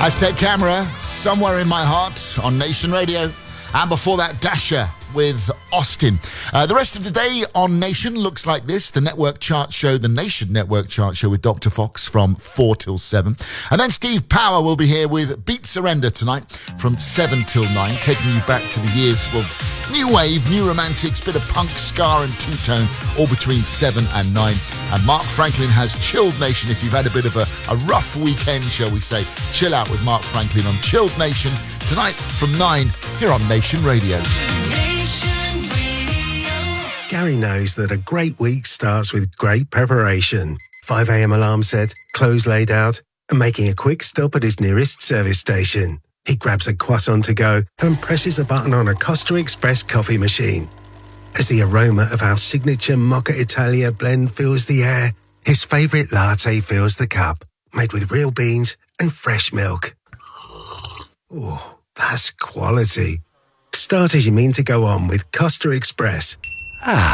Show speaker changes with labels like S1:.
S1: Aztec Camera, Somewhere in My Heart on Nation Radio. And before that, Dasher with Austin. The rest of the day on Nation looks like this. The Network Chart Show, the Nation Network Chart Show with Dr. Fox from 4 till 7. And then Steve Power will be here with Beat Surrender tonight from 7 till 9, taking you back to the years of new wave, new romantics, bit of punk, ska and two-tone, all between 7 and 9. And Mark Franklin has Chilled Nation. If you've had a bit of a rough weekend, shall we say, chill out with Mark Franklin on Chilled Nation tonight from 9 here on Nation Radio.
S2: Gary knows that a great week starts with great preparation. 5 a.m. alarm set, clothes laid out, and making a quick stop at his nearest service station. He grabs a croissant to go and presses a button on a Costa Express coffee machine. As the aroma of our signature Mocha Italia blend fills the air, his favourite latte fills the cup, made with real beans and fresh milk. Oh, that's quality. Start as you mean to go on with Costa Express.